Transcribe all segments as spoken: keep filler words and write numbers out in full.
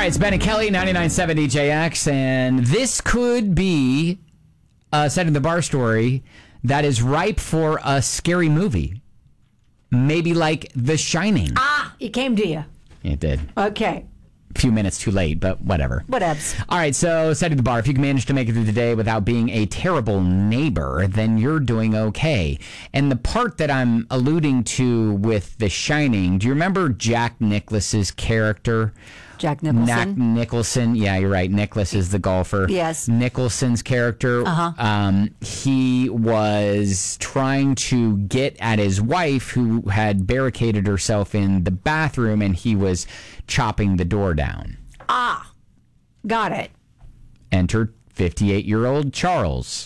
right, it's Ben and Kelly, ninety-nine point seven D J X, and this could be uh, setting the bar story that is ripe for a scary movie. Maybe like The Shining. Ah, it came to you. It did. Okay. A few minutes too late, but whatever. Whatevs. All right, so setting the bar. If you can manage to make it through the day without being a terrible neighbor, then you're doing okay. And the part that I'm alluding to with The Shining, do you remember Jack Nicklaus's character? Jack Nicholson. Jack Nicholson. Yeah, you're right. Nicholas is the golfer. Yes. Nicholson's character. Uh-huh. Um, he was trying to get at his wife who had barricaded herself in the bathroom, and he was chopping the door down. Ah, got it. Enter fifty-eight-year-old Charles.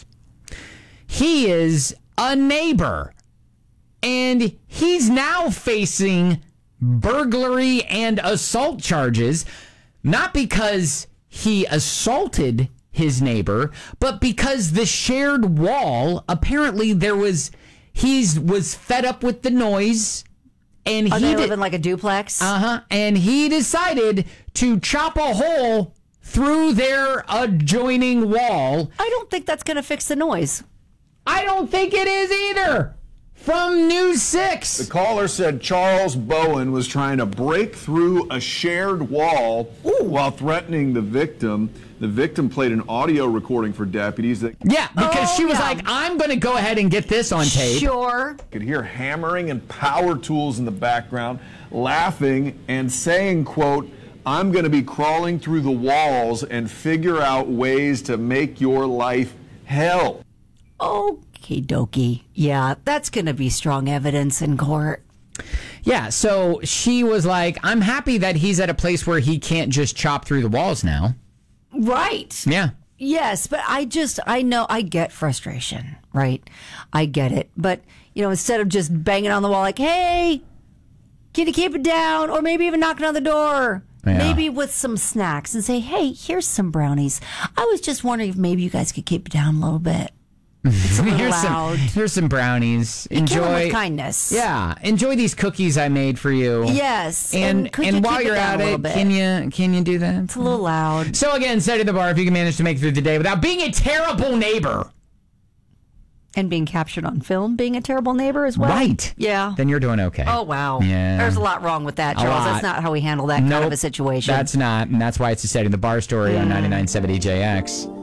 He is a neighbor, and he's now facing burglary and assault charges, not because he assaulted his neighbor, but because the shared wall, apparently there was, he's was fed up with the noise, and Are he they did, living like a duplex? uh-huh, and he decided to chop a hole through their adjoining wall. I don't think that's going to fix the noise. I don't think it is either. From News six. The caller said Charles Bowen was trying to break through a shared wall Ooh. while threatening the victim. The victim played an audio recording for deputies that Yeah, because Oh, she was yeah. like, I'm going to go ahead and get this on tape. Sure. could hear hammering and power tools in the background, laughing and saying, quote, "I'm going to be crawling through the walls and figure out ways to make your life hell." Okie dokie. Yeah, that's going to be strong evidence in court. Yeah, so she was like, I'm happy that he's at a place where he can't just chop through the walls now. Right. Yeah. Yes, but I just, I know, I get frustration, right? I get it. But, you know, instead of just banging on the wall like, hey, can you keep it down? Or maybe even knocking on the door. Yeah. Maybe with some snacks and say, hey, here's some brownies. I was just wondering if maybe you guys could keep it down a little bit. It's a little here's loud. some here's some brownies. You kill 'em Enjoy with kindness. Yeah, enjoy these cookies I made for you. Yes. And could and you while keep you're it down at a little it, bit? can you can you do that? It's a little loud. So again, setting the bar if you can manage to make it through the day without being a terrible neighbor. And being captured on film, being a terrible neighbor as well. Right. Yeah. Then you're doing okay. Oh, wow. Yeah. There's a lot wrong with that, A Charles. lot. That's not how we handle that kind Nope, of a situation. That's not, and that's why it's a setting the bar story on ninety-nine point seven D J X.